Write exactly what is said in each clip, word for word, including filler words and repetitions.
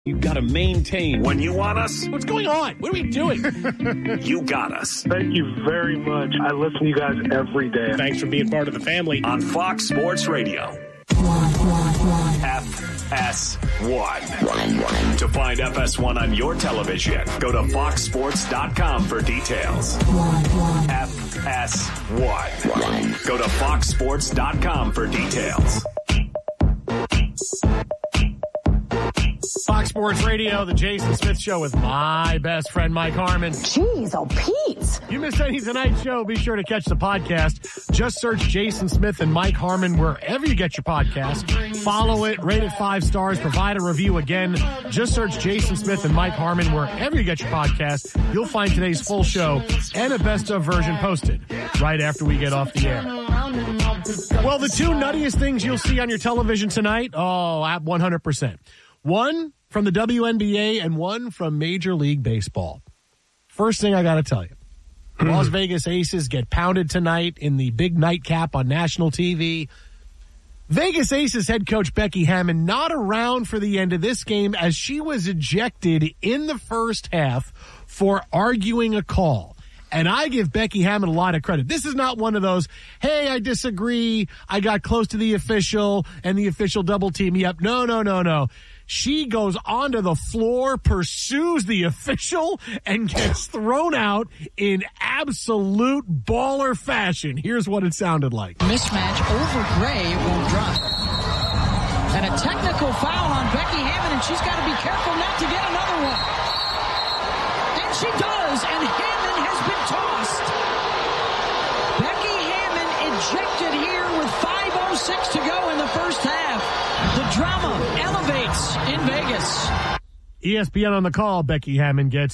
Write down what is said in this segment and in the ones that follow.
You've got to maintain. When you want us, what's going on? What are we doing? You got us. Thank you very much. I listen to you guys every day. Thanks for being part of the family. On Fox Sports Radio. F S one. To find F S one on your television, go to fox sports dot com for details. F S one. Go to fox sports dot com for details. Fox Sports Radio, the Jason Smith Show with my best friend, Mike Harmon. Jeez, oh, Pete. You missed any tonight's show, be sure to catch the podcast. Just search Jason Smith and Mike Harmon wherever you get your podcast. Follow it, rate it five stars, provide a review again. Just search Jason Smith and Mike Harmon wherever you get your podcast. You'll find today's full show and a best-of version posted right after we get off the air. Well, the two nuttiest things you'll see on your television tonight, oh, at one hundred percent. One from the W N B A and one from Major League Baseball. First thing I got to tell you, Las Vegas Aces get pounded tonight in the big nightcap on national T V. Vegas Aces head coach Becky Hammon not around for the end of this game as she was ejected in the first half for arguing a call. And I give Becky Hammon a lot of credit. This is not one of those, hey, I disagree, I got close to the official, and the official double-teamed me up. No, no, no, no. She goes onto the floor, pursues the official, and gets thrown out in absolute baller fashion. Here's what it sounded like. Mismatch over Gray will drop. And a technical foul on Becky Hammon, and she's got to be careful not to get another one. And she does, and Hammon has been tossed. Becky Hammon ejected here with five oh six to go in the first half. The drama elevates in Vegas. E S P N on the call. Becky Hammon gets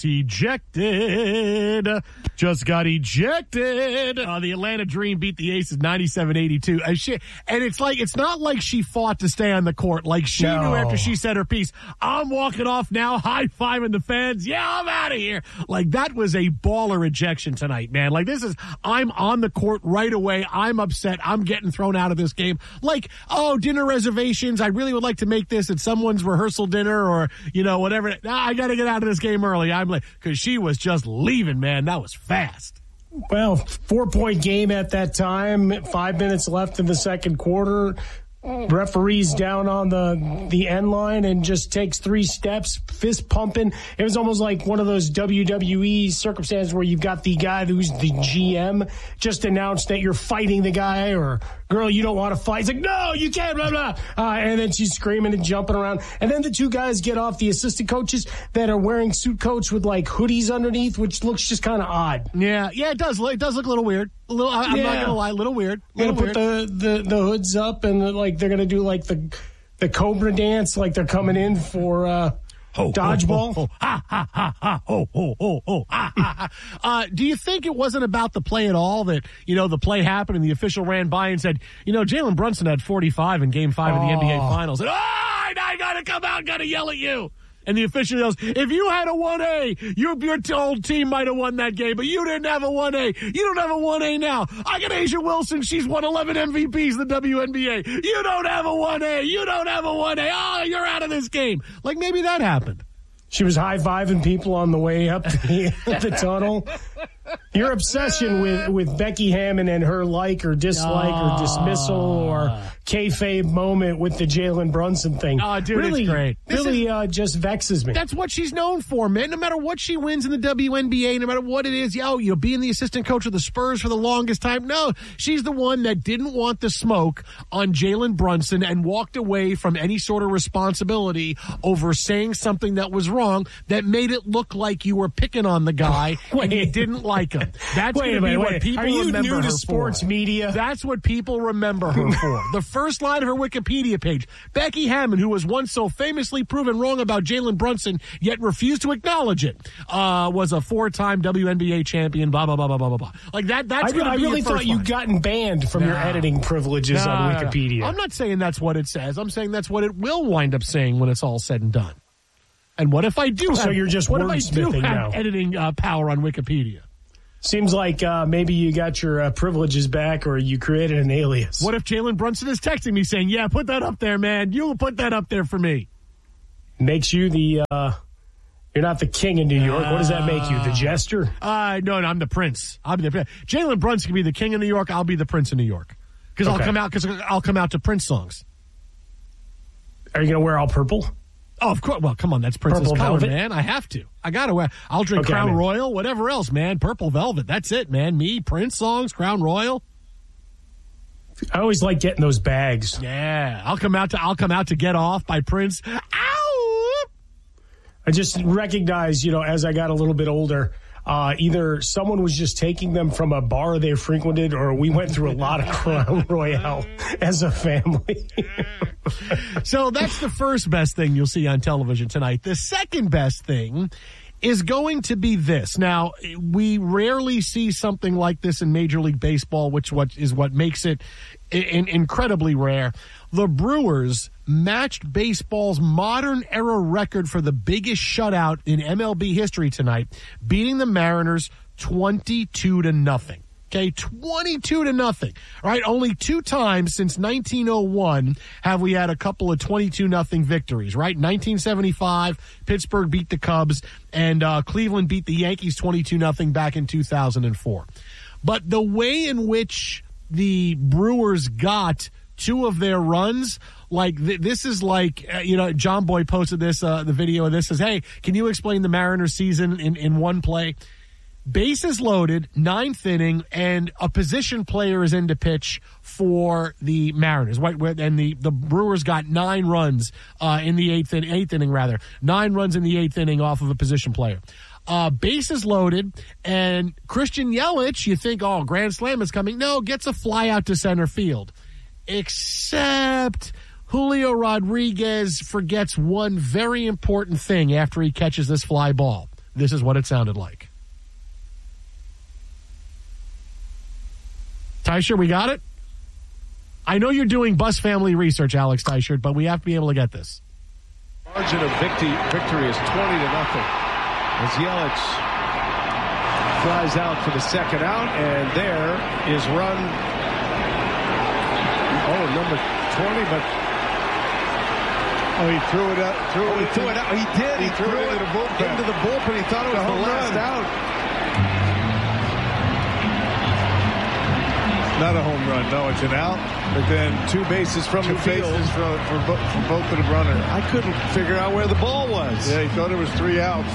ejected. Just got ejected. Uh, the Atlanta Dream beat the Aces ninety-seven eighty-two. And, she, and it's like, it's not like she fought to stay on the court. Like she no. knew after she said her piece, I'm walking off now, high-fiving the fans. Yeah, I'm out of here. Like that was a baller ejection tonight, man. Like this is, I'm on the court right away. I'm upset. I'm getting thrown out of this game. Like, oh, dinner reservations. I really would like to make this at someone's rehearsal dinner or, you know, whatever. I got to get out of this game early. I'm like, because she was just leaving, man. That was fast. Well, four-point game at that time. Five minutes left in the second quarter. Referee's down on the the end line and just takes three steps, fist pumping. It was almost like one of those W W E circumstances where you've got the guy who's the G M just announced that you're fighting the guy, or girl, you don't want to fight. He's like, no, you can't, blah, blah. Uh, and then she's screaming and jumping around. And then the two guys get off, the assistant coaches that are wearing suit coats with like hoodies underneath, which looks just kind of odd. Yeah, yeah, it does. It does look a little weird. A little, I, I'm yeah. not going to lie, a little weird. They're going to put the, the, the hoods up and the, like they're going to do like the the Cobra dance, like they're coming in for uh, ho, dodgeball. Ho, ho, ho. Ha, ha, ha, ha, ho, ho, ho, ho, ha, ha, ha. Uh, do you think it wasn't about the play at all that, you know, the play happened and the official ran by and said, you know, Jalen Brunson had forty-five in game five oh. of the N B A Finals. And, oh, I got to come out, got to yell at you. And the official yells, if you had a one A, your, your old team might have won that game, but you didn't have a one A. You don't have a one A now. I got Asia Wilson. She's won eleven M V Ps in the W N B A. You don't have a one A. You don't have a one A. Oh, you're out of this game. Like maybe that happened. She was high-fiving people on the way up the, the tunnel. Your obsession with, with Becky Hammon and her like or dislike oh. or dismissal or kayfabe moment with the Jalen Brunson thing. Oh, dude, really, it's great. Really is, uh, just vexes me. That's what she's known for, man. No matter what she wins in the W N B A, no matter what it is, yo, you'll being the assistant coach of the Spurs for the longest time. No, she's the one that didn't want the smoke on Jalen Brunson and walked away from any sort of responsibility over saying something that was wrong that made it look like you were picking on the guy and you didn't like him. That's going to be what people Are you remember new her to sports for. media? That's what people remember her for. The first line of her Wikipedia page, Becky Hammon, who was once so famously proven wrong about Jalen Brunson, yet refused to acknowledge it, uh, was a four-time W N B A champion, blah, blah, blah, blah, blah, blah. Like that, that's going to be I really thought you'd gotten banned from nah. your editing privileges nah, on Wikipedia. I'm not saying that's what it says. I'm saying that's what it will wind up saying when it's all said and done. And what if I do have, so you're just what if I do have now. editing uh, power on Wikipedia? Seems like uh, maybe you got your uh, privileges back or you created an alias. What if Jalen Brunson is texting me saying, yeah, put that up there, man. You'll put that up there for me. Makes you the, uh, you're not the king of New York. What does that make you, the jester? Uh, no, no, I'm the prince. I'll be the Jalen Brunson can be the king of New York. I'll be the prince of New York. Because okay. I'll come out, because I'll come out to Prince songs. Are you going to wear all purple? Oh, of course. Well, come on. That's Prince's Purple color, velvet? man. I have to. I got to wear. I'll drink Okay, Crown man. Royal, whatever else, man. Purple velvet. That's it, man. Me, Prince songs, Crown Royal. I always like getting those bags. Yeah. I'll come out to I'll come out to Get Off by Prince. Ow! I just recognize, you know, as I got a little bit older, uh, either someone was just taking them from a bar they frequented, or we went through a lot of Crown Royale as a family. So that's the first best thing you'll see on television tonight. The second best thing is going to be this. Now, we rarely see something like this in Major League Baseball, which what is what makes it in, incredibly rare. The Brewers matched baseball's modern-era record for the biggest shutout in M L B history tonight, beating the Mariners twenty-two to nothing. Okay, twenty-two to nothing. All right, only two times since nineteen oh one have we had a couple of twenty-two nothing victories, right? nineteen seventy-five, Pittsburgh beat the Cubs, and uh, Cleveland beat the Yankees twenty-two nothing back in two thousand four. But the way in which the Brewers got two of their runs, like th- this is like, uh, you know, John Boy posted this, uh, the video of this, says, hey, can you explain the Mariners season in, in one play? Bases loaded, ninth inning, and a position player is in to pitch for the Mariners. And the, the Brewers got nine runs uh, in the eighth, in, eighth inning, rather. Nine runs in the eighth inning off of a position player. Uh, bases loaded, and Christian Yelich, you think, oh, grand slam is coming. No, gets a fly out to center field. Except Julio Rodriguez forgets one very important thing after he catches this fly ball. This is what it sounded like. Teicher, we got it? I know you're doing Bus Family research, Alex Teicher, but we have to be able to get this. Margin of victory, victory is twenty to nothing. As Yelich flies out for the second out, and there is run, oh, number twenty, but oh, he threw it out. Threw oh, it he threw it out. He did. He, he threw, threw it it into the bullpen. Into the bullpen. He thought it was the, the last run. out. Not a home run. No, it's an out. But then Two bases from two the field. bases for, for, bo- for both of the runners. I couldn't figure out where the ball was. Yeah, he thought it was three outs.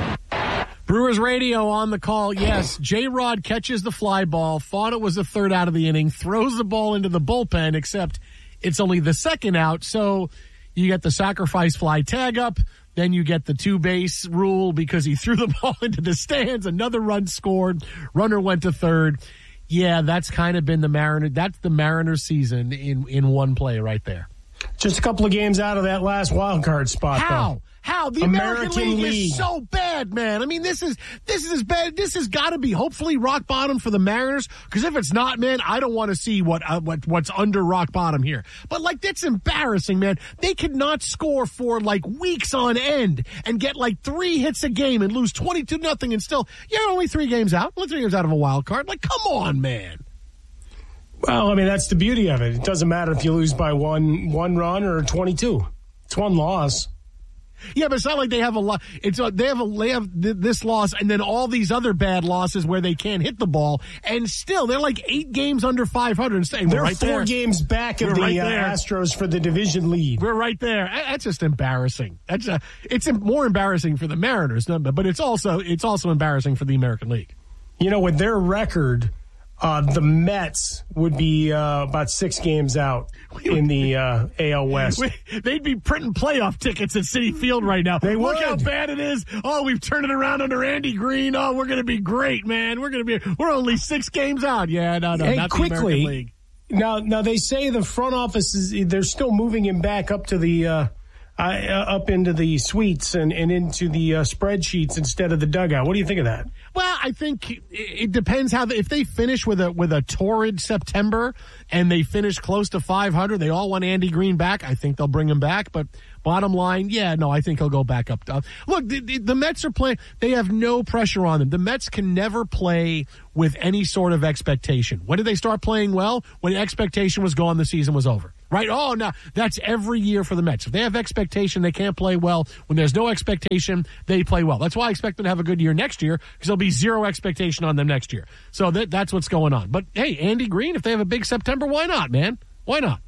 Brewers radio on the call. Yes, J-Rod catches the fly ball, thought it was the third out of the inning, throws the ball into the bullpen, except it's only the second out. So you get the sacrifice fly tag up. Then you get the two-base rule because he threw the ball into the stands. Another run scored. Runner went to third. Yeah, that's kind of been the Mariner. That's the Mariners season in, in one play right there. Just a couple of games out of that last wild card spot. How? Though. How? The American, American League, League is so bad, man. I mean, this is this is as bad. This has got to be hopefully rock bottom for the Mariners. Because if it's not, man, I don't want to see what uh, what what's under rock bottom here. But like, that's embarrassing, man. They could not score for like weeks on end and get like three hits a game and lose twenty-two nothing and still, yeah, only three games out. Only three games out of a wild card. Like, come on, man. Well, I mean, that's the beauty of it. It doesn't matter if you lose by one one run or twenty-two. It's one loss. Yeah, but it's not like they have a lot. It's a, they have a they have th- this loss and then all these other bad losses where they can't hit the ball, and still they're like eight games under five hundred. And staying, they're right four there. games back of We're the right uh, Astros for the division lead. We're right there. That's just embarrassing. That's a, it's more embarrassing for the Mariners, but it's also it's also embarrassing for the American League. You know, with their record, uh, the Mets would be uh, about six games out in the uh, A L West. We, they'd be printing playoff tickets at Citi Field right now. They Look would. how bad it is. Oh, we've turned it around under Andy Green. Oh, we're going to be great, man. We're going to be. We're only six games out. Yeah, no, no, hey, not quickly, the American League. Now, now they say the front office is they're still moving him back up to the uh, uh, up into the suites and, and into the uh, spreadsheets instead of the dugout. What do you think of that? Well, I think it depends how the, if they finish with a with a torrid September and they finish close to five hundred, they all want Andy Green back. I think they'll bring him back. But bottom line, yeah, no, I think he'll go back up. Uh, look, the, the, the Mets are playing. They have no pressure on them. The Mets can never play with any sort of expectation. When did they start playing well? When expectation was gone, the season was over. right? Oh, no, that's every year for the Mets. If they have expectation, they can't play well. When there's no expectation, they play well. That's why I expect them to have a good year next year, because there'll be zero expectation on them next year. So that, that's what's going on. But, hey, Andy Green, if they have a big September, why not, man? Why not?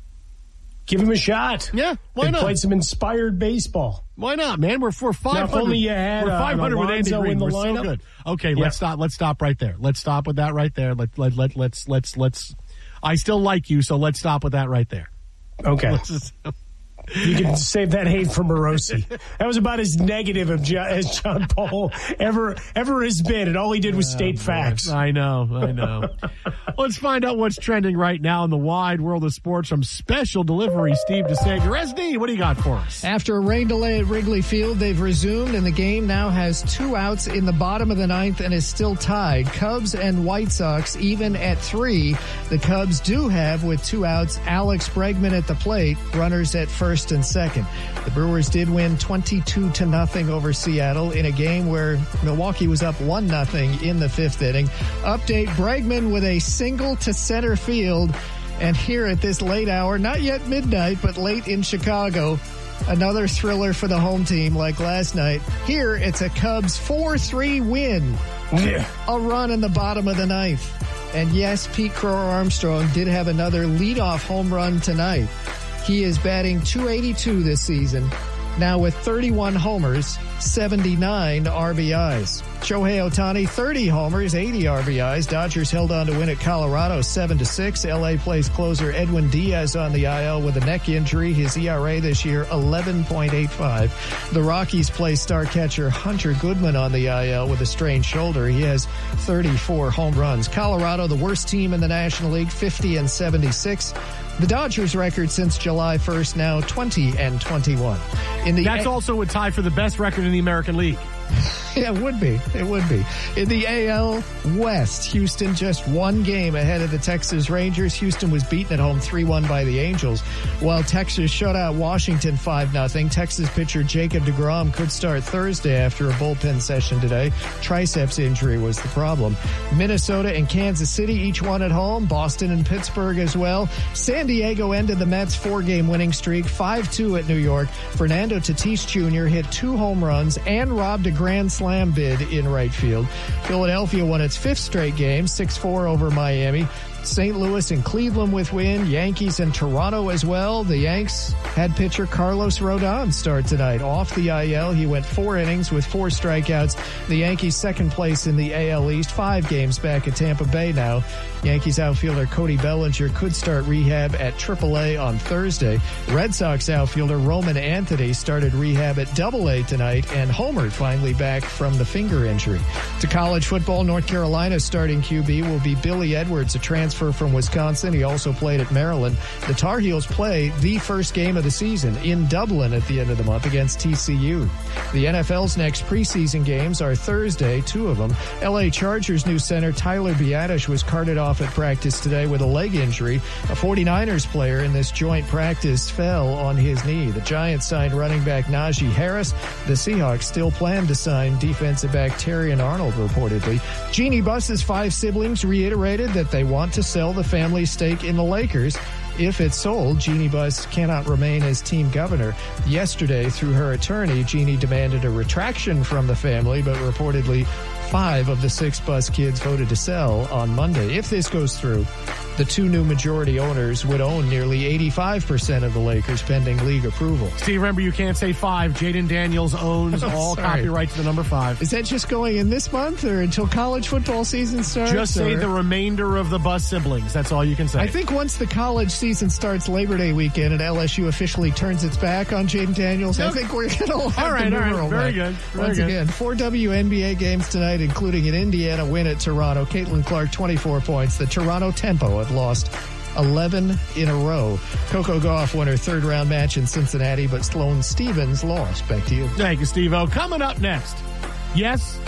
Give him a shot. Yeah, why they not? Played some inspired baseball. Why not, man? We're for five hundred. Now, if only you had, we're uh, five hundred with Andy Alonso Green. in the We're lineup. so good. Okay, Yeah. let's stop. Let's stop right there. Let's stop with that right there. Let let let let's let's let's. I still like you, so let's stop with that right there. Okay. Let's just- You can save that hate for Morosi. That was about as negative of John, as John Paul ever ever has been, and all he did was state facts. I know, I know. Let's find out what's trending right now in the wide world of sports from Special Delivery Steve DeSager. S D, what do you got for us? After a rain delay at Wrigley Field, they've resumed, and the game now has two outs in the bottom of the ninth and is still tied. Cubs and White Sox even at three. The Cubs do have, with two outs, Alex Bregman at the plate, runners at first and second. The Brewers did win twenty-two to nothing over Seattle in a game where Milwaukee was up one nothing in the fifth inning. Update: Bregman with a single to center field. And here at this late hour, not yet midnight, but late in Chicago, another thriller for the home team like last night. Here, it's a Cubs four three win. Yeah. A run in the bottom of the ninth. And yes, Pete Crow Armstrong did have another leadoff home run tonight. He is batting two eighty-two this season, now with thirty-one homers, seventy-nine R B Is. Shohei Ohtani, thirty homers, eighty R B Is. Dodgers held on to win at Colorado seven to six. L A plays closer Edwin Diaz on the I L with a neck injury. His E R A this year, eleven point eight five. The Rockies play star catcher Hunter Goodman on the I L with a strained shoulder. He has thirty-four home runs. Colorado, the worst team in the National League, fifty and seventy-six. The Dodgers' record since July first, now twenty and twenty-one. In the That's A- also a tie for the best record in the American League. Yeah, it would be. It would be. In the A L West, Houston just one game ahead of the Texas Rangers. Houston was beaten at home three one by the Angels, while Texas shut out Washington five nothing. Texas pitcher Jacob deGrom could start Thursday after a bullpen session today. Triceps injury was the problem. Minnesota and Kansas City each one at home. Boston and Pittsburgh as well. San Diego ended the Mets' four-game winning streak, five two at New York. Fernando Tatis Junior hit two home runs and robbed a grand slam bid in right field. Philadelphia won its fifth straight game, six four over Miami. Saint Louis and Cleveland with win. Yankees and Toronto as well. The Yanks had pitcher Carlos Rodon start tonight. Off the I L, he went four innings with four strikeouts. The Yankees second place in the A L East, five games back at Tampa Bay now. Yankees outfielder Cody Bellinger could start rehab at triple A on Thursday. Red Sox outfielder Roman Anthony started rehab at double A tonight, and Homer finally back from the finger injury. To college football, North Carolina's starting Q B will be Billy Edwards, a transfer from Wisconsin. He also played at Maryland. The Tar Heels play the first game of the season in Dublin at the end of the month against T C U. The N F L's next preseason games are Thursday, two of them. L A Chargers new center Tyler Biadasz was carted off at practice today with a leg injury. A 49ers player in this joint practice fell on his knee. The Giants signed running back Najee Harris. The Seahawks still plan to sign defensive back Terrion Arnold, reportedly. Jeannie Buss's five siblings reiterated that they want to sell the family stake in the Lakers. If it's sold, Jeannie Buss cannot remain as team governor. Yesterday, through her attorney, Jeannie demanded a retraction from the family, but reportedly five of the six Buss kids voted to sell on Monday. If this goes through, the two new majority owners would own nearly eighty-five percent of the Lakers pending league approval. Steve, remember, you can't say five. Jaden Daniels owns all Sorry. copyright to the number five. Is that just going in this month or until college football season starts? Just say or? the remainder of the Buss siblings. That's all you can say. I think once the college season starts Labor Day weekend and L S U officially turns its back on Jaden Daniels, I think we're going to have all right, the all right. numeral Very back. good. Very Once good. again, four W N B A games tonight, including an Indiana win at Toronto. Caitlin Clark, twenty-four points. The Toronto Tempo have lost eleven in a row. Coco Gauff won her third round match in Cincinnati, but Sloane Stevens lost. Back to you. Thank you, Steve-O. Coming up next, yes,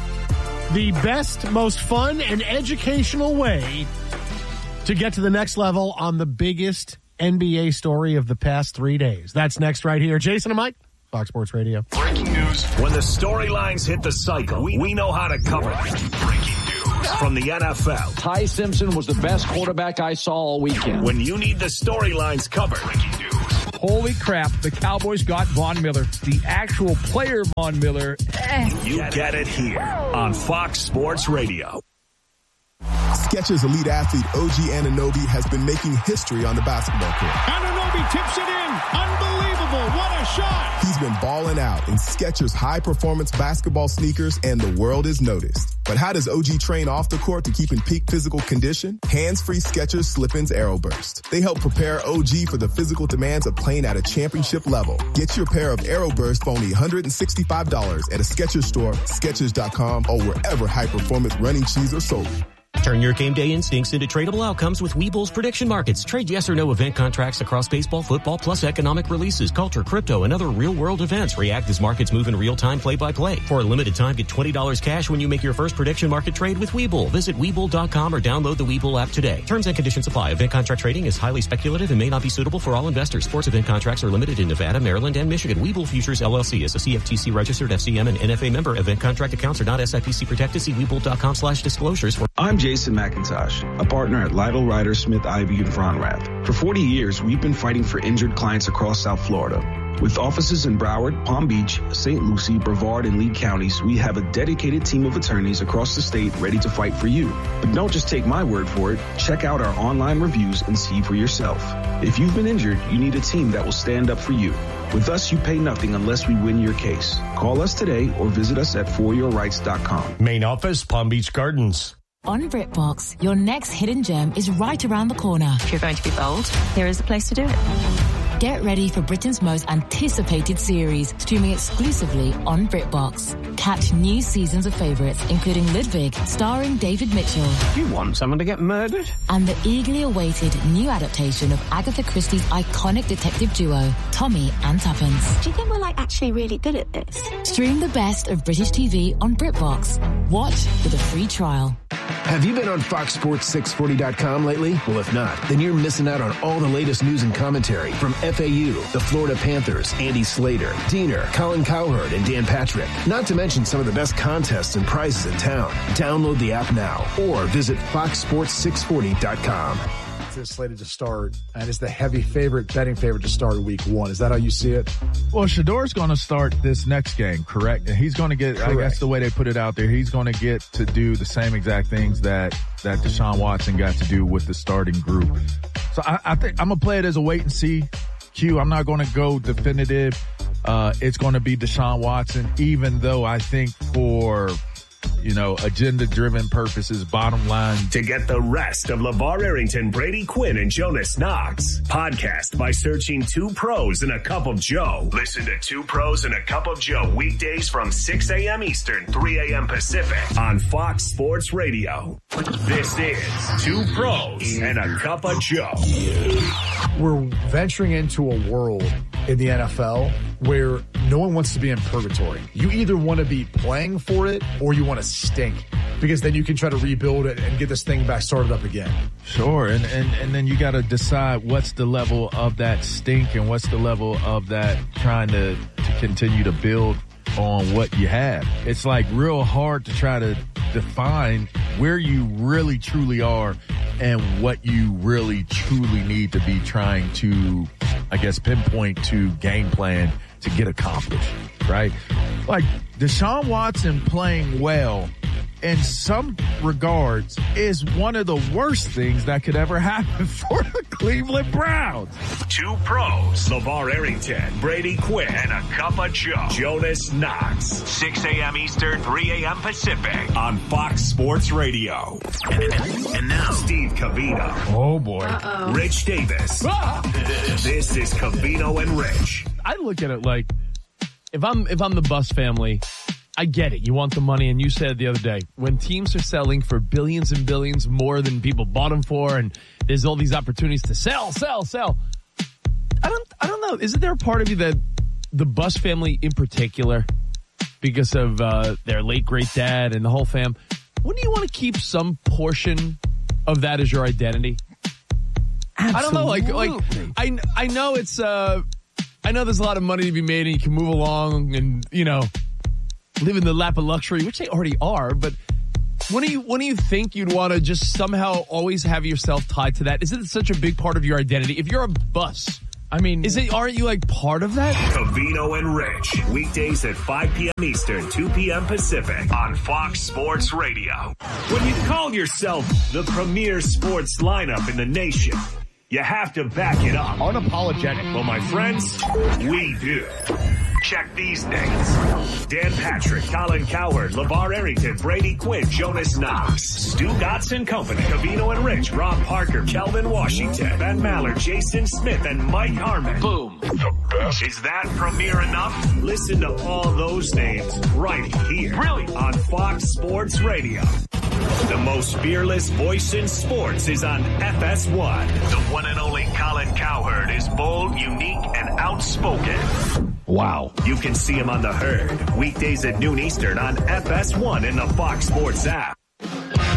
the best, most fun, and educational way to get to the next level on the biggest N B A story of the past three days. That's next right here. Jason and Mike, Fox Sports Radio. Breaking news. When the storylines hit the cycle, we, we know how to cover it. Breaking news. news from the N F L. Ty Simpson was the best quarterback I saw all weekend. When you need the storylines covered. Breaking news. Holy crap, the Cowboys got Von Miller. The actual player Von Miller. Eh. You get it here on Fox Sports Radio. Skechers elite athlete O G Anunoby has been making history on the basketball court. Anunoby tips it in. Unbelievable. What a shot. He's been balling out in Skechers high-performance basketball sneakers, and the world is noticed. But how does O G train off the court to keep in peak physical condition? Hands-free Skechers Slip-ins Aeroburst. They help prepare O G for the physical demands of playing at a championship level. Get your pair of Aeroburst for only one hundred sixty-five dollars at a Skechers store, Skechers dot com, or wherever high-performance running shoes are sold. Turn your game day instincts into tradable outcomes with Webull's prediction markets. Trade yes or no event contracts across baseball, football, plus economic releases, culture, crypto, and other real-world events. React as markets move in real time, play-by-play. For a limited time, get twenty dollars cash when you make your first prediction market trade with Webull. Visit Webull dot com or download the Webull app today. Terms and conditions apply. Event contract trading is highly speculative and may not be suitable for all investors. Sports event contracts are limited in Nevada, Maryland, and Michigan. Webull Futures, L L C is a C F T C-registered F C M and N F A member. Event contract accounts are not S I P C protected. See Webull dot com slash disclosures for... I'm Jason McIntosh, a partner at Lytle, Ryder, Smith, Ivey, and Fronrath. For forty years, we've been fighting for injured clients across South Florida. With offices in Broward, Palm Beach, Saint Lucie, Brevard, and Lee counties, we have a dedicated team of attorneys across the state ready to fight for you. But don't just take my word for it. Check out our online reviews and see for yourself. If you've been injured, you need a team that will stand up for you. With us, you pay nothing unless we win your case. Call us today or visit us at for your rights dot com. Main office, Palm Beach Gardens. On BritBox, your next hidden gem is right around the corner. If you're going to be bold, here is the place to do it. Get ready for Britain's most anticipated series, streaming exclusively on BritBox. Catch new seasons of favourites, including Ludwig, starring David Mitchell. You want someone to get murdered? And the eagerly awaited new adaptation of Agatha Christie's iconic detective duo, Tommy and Tuppence. Do you think we're, like, actually really good at this? Stream the best of British T V on BritBox. Watch with a free trial. Have you been on Fox Sports six forty dot com lately? Well, if not, then you're missing out on all the latest news and commentary from F A U, the Florida Panthers, Andy Slater, Diener, Colin Cowherd, and Dan Patrick. Not to mention some of the best contests and prizes in town. Download the app now or visit fox sports six forty dot com. Is slated to start and is the heavy favorite, betting favorite to start week one. Is that how you see it? Well, Shador's going to start this next game, correct? And he's going to get, correct. I guess the way they put it out there, he's going to get to do the same exact things that, that Deshaun Watson got to do with the starting group. So I, I think I'm going to play it as a wait and see. Q, I'm not going to go definitive. Uh, it's going to be Deshaun Watson, even though I think for, you know, agenda-driven purposes, bottom line. To get the rest of LeVar Arrington, Brady Quinn, and Jonas Knox, podcast by searching Two Pros and a Cup of Joe. Listen to Two Pros and a Cup of Joe weekdays from six a.m. Eastern, three a.m. Pacific on Fox Sports Radio. This is Two Pros and a Cup of Joe. We're venturing into a world in the N F L where no one wants to be in purgatory. You either want to be playing for it or you want to stink, because then you can try to rebuild it and get this thing back started up again. Sure. And, and, and then you got to decide what's the level of that stink and what's the level of that trying to, to continue to build on what you have. It's like real hard to try to define where you really truly are and what you really truly need to be trying to, I guess, pinpoint to game plan to get accomplished, right? Like Deshaun Watson playing well in some regards is one of the worst things that could ever happen for the Cleveland Browns. Two Pros, LeVar Arrington, Brady Quinn, and a Cup of Joe. Jonas Knox, six a.m. Eastern, three a.m. Pacific on Fox Sports Radio. And now, Steve Covino. Oh, boy. Uh-oh. Rich Davis. Ah! This is Covino and Rich. I look at it like, if I'm if I'm the Bus family, I get it. You want the money, and you said the other day, when teams are selling for billions and billions more than people bought them for, and there's all these opportunities to sell, sell, sell. I don't, I don't know. Isn't there a part of you that the Bus family in particular, because of uh, their late great dad and the whole fam, wouldn't you want to keep some portion of that as your identity? Absolutely. I don't know. Like, like I, I know it's, uh, I know there's a lot of money to be made, and you can move along and, you know, live in the lap of luxury, which they already are, but When do you when do you think you'd want to just somehow always have yourself tied to that? Isn't it such a big part of your identity? If you're a bus, I mean, is it? Aren't you like part of that? Covino and Rich, weekdays at five p.m. Eastern, two p.m. Pacific on Fox Sports Radio. When you call yourself the premier sports lineup in the nation, you have to back it up. Unapologetic. Well, my friends, we do. Check these names. Dan Patrick, Colin Cowherd, LeVar Arrington, Brady Quinn, Jonas Knox, Stu Gatz and Company, Covino and Rich, Rob Parker, Kelvin Washington, Ben Maller, Jason Smith, and Mike Harmon. Boom. The best. Is that premiere enough? Listen to all those names right here. Brilliant. On Fox Sports Radio. The most fearless voice in sports is on F S one. The one and only Colin Cowherd is bold, unique, and outspoken. Wow. You can see him on The Herd, weekdays at noon Eastern on F S one in the Fox Sports app.